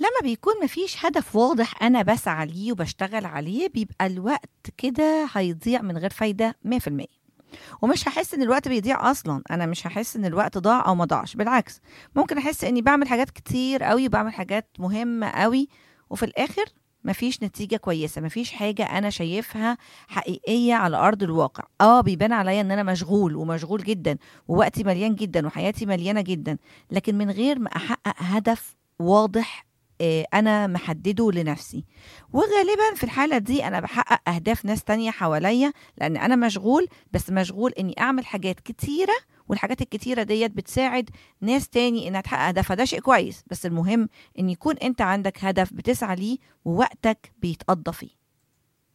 لما بيكون مفيش هدف واضح أنا بسعى ليه وبشتغل عليه، بيبقى الوقت كده هيضيع من غير فايدة 100%. ومش هحس ان الوقت بيضيع اصلا، انا مش هحس ان الوقت ضاع او ما ضاعش، بالعكس ممكن احس اني بعمل حاجات كتير قوي وبعمل حاجات مهمة قوي، وفي الاخر مفيش نتيجة كويسة، مفيش حاجة أنا شايفها حقيقية على أرض الواقع. بيبان عليا إن أنا مشغول ومشغول جدا، ووقتي مليان جدا، وحياتي مليانة جدا، لكن من غير ما أحقق هدف واضح أنا محدده لنفسي. وغالبا في الحالة دي أنا بحقق أهداف ناس تانية حواليا، لأن أنا مشغول، بس مشغول إني أعمل حاجات كتيرة، والحاجات الكتيرة ديت بتساعد ناس تاني إنها تحقق هدفها. ده شيء كويس، بس المهم إن يكون أنت عندك هدف بتسعى ليه ووقتك بيتقضى فيه.